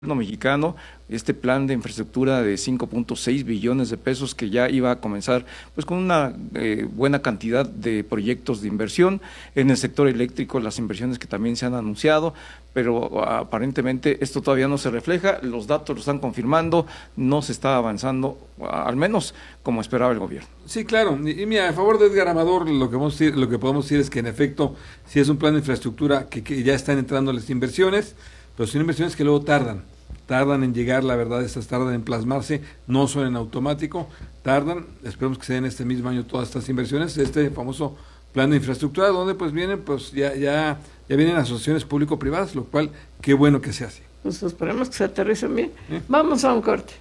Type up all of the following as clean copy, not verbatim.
mexicano, este plan de infraestructura de 5.6 billones de pesos que ya iba a comenzar pues con una buena cantidad de proyectos de inversión en el sector eléctrico, las inversiones que también se han anunciado, pero aparentemente esto todavía no se refleja, los datos lo están confirmando, no se está avanzando, al menos como esperaba el gobierno. Sí, claro, y mira, a favor de Edgar Amador, lo que podemos decir es que en efecto, si es un plan de infraestructura que ya están entrando las inversiones, pero son inversiones que luego tardan en llegar, la verdad, estas tardan en plasmarse, no son en automático, esperemos que se den este mismo año todas estas inversiones, este famoso plan de infraestructura, donde pues vienen, pues ya vienen asociaciones público-privadas, lo cual, qué bueno que se hace. Pues esperemos que se aterricen bien. Vamos a un corte.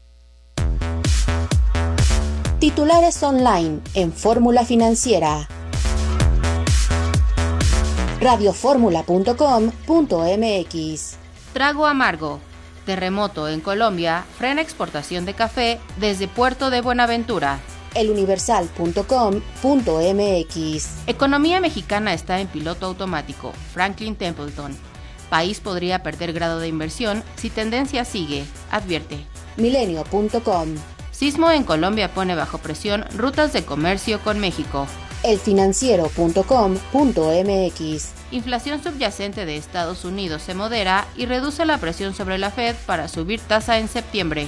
Titulares online en Fórmula Financiera. radioformula.com.mx. Trago amargo. Terremoto en Colombia frena exportación de café desde Puerto de Buenaventura. eluniversal.com.mx. Economía mexicana está en piloto automático. Franklin Templeton. País podría perder grado de inversión si tendencia sigue, advierte. Milenio.com. Sismo en Colombia pone bajo presión rutas de comercio con México. elfinanciero.com.mx. Inflación subyacente de Estados Unidos se modera y reduce la presión sobre la Fed para subir tasa en septiembre.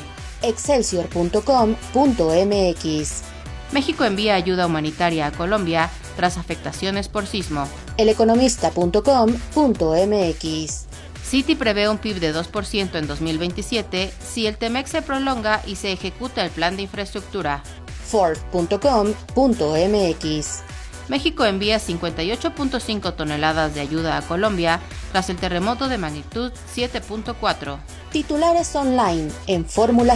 Excelsior.com.mx. México envía ayuda humanitaria a Colombia tras afectaciones por sismo. eleconomista.com.mx. Citi prevé un PIB de 2% en 2027 si el TEMEC se prolonga y se ejecuta el plan de infraestructura. Ford.com.mx. México envía 58.5 toneladas de ayuda a Colombia tras el terremoto de magnitud 7.4. Titulares online en Fórmula